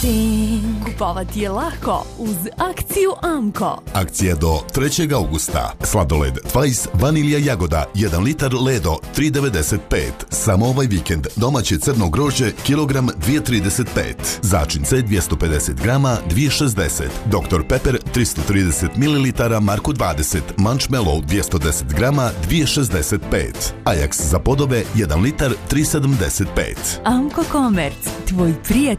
Kupovati je lako uz akciju Amko. Akcija do 3. augusta. Sladoled Twice vanilija jagoda 1 litar Ledo 3,95. Samo ovaj vikend domaće crno grožđe kilogram 2,35. Začince 250 grama 2,60. Dr. Pepper 330 ml Marko 20. Munchmallow 210 grama 2,65. Ajax za podove 1 litar 3,75. Amko Komerc, tvoj prijatelj